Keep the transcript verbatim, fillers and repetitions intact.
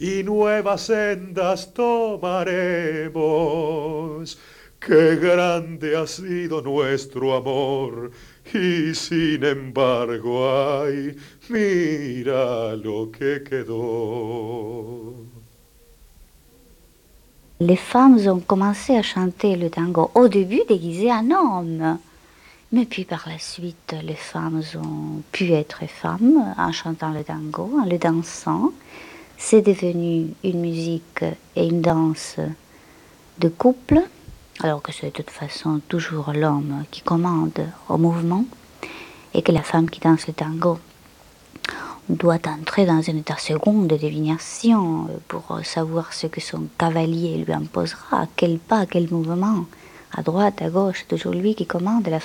y nuevas sendas tomaremos. Qué grande ha sido nuestro amor y sin embargo, ay, mira lo que quedó. Les femmes ont commencé à chanter le tango au début déguisées en hommes. Mais puis par la suite, les femmes ont pu être femmes en chantant le tango, en le dansant. C'est devenu une musique et une danse de couple, alors que c'est de toute façon toujours l'homme qui commande au mouvement et que la femme qui danse le tango doit entrer dans un état second de divination pour savoir ce que son cavalier lui imposera, quel pas, quel mouvement, à droite, à gauche, toujours lui qui commande, la